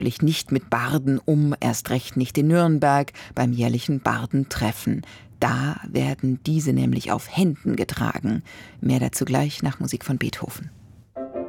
Natürlich nicht mit Barden erst recht nicht in Nürnberg beim jährlichen Bardentreffen. Da werden diese nämlich auf Händen getragen. Mehr dazu gleich nach Musik von Beethoven.